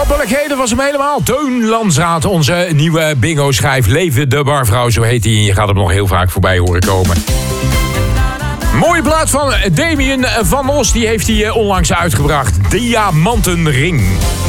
Hopelijk was hem helemaal. Teun Landsraad, onze nieuwe bingo-schijf. Leven de barvrouw, zo heet hij. Je gaat hem nog heel vaak voorbij horen komen. Mooie plaat van Damien van Os, die heeft hij onlangs uitgebracht. Diamantenring.